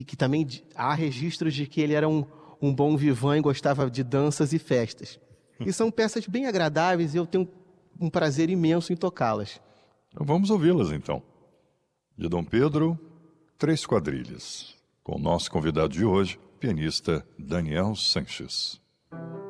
e que também há registros de que ele era um bom vivant e gostava de danças e festas. E são peças bem agradáveis e eu tenho um prazer imenso em tocá-las. Vamos ouvi-las, então. De Dom Pedro, Três Quadrilhas, com o nosso convidado de hoje, pianista Daniel Sanches.